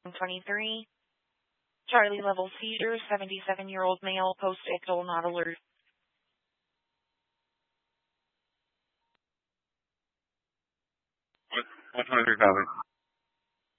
23. Charlie level seizure, 77-year-old male, post-ictal, not alert. 123,000.